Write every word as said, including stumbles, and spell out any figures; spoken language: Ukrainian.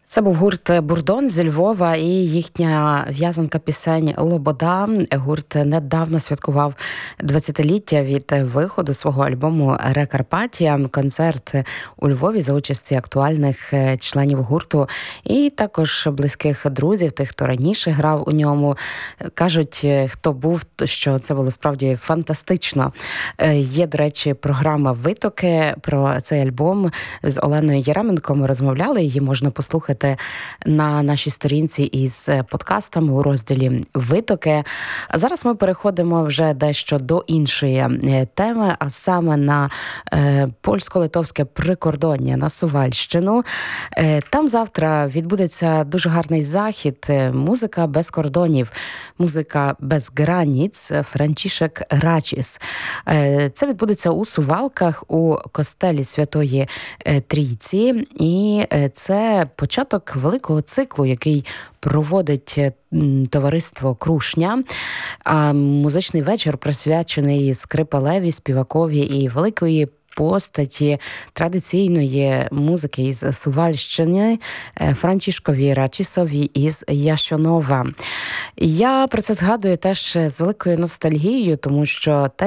Це був гурт «Бурдон» зі Львова і їхня в'язанка пісень «Лобода». Гурт недавно святкував двадцятиліття від виходу свого альбому «Рекарпатія». Концерт у Львові за участі актуальних членів гурту і також близьких друзів, тих, хто раніше грав у ньому. Кажуть, хто був, що це було справді фантастично. Є, до речі, програма «Витоки» про цей альбом з Оленою Єременко. Ми розмовляли, її можна послухати на нашій сторінці із подкастами у розділі «Витоки». А зараз ми переходимо вже дещо до іншої теми, а саме на е, польсько-литовське прикордоння, на Сувальщину. Е, там завтра відбудеться дуже гарний захід «Музика без кордонів», «Музика без границь», Франчішек Рачіс. Е, це відбудеться у Сувалках у костелі Святої Трійці, і це початок великого циклу, який проводить товариство «Крушня». А музичний вечір присвячений скрипалеві, співакові і великої постаті традиційної музики із Сувальщини Франчішкові Рачісові із Ящонова. Я про це згадую теж з великою ностальгією, тому що те,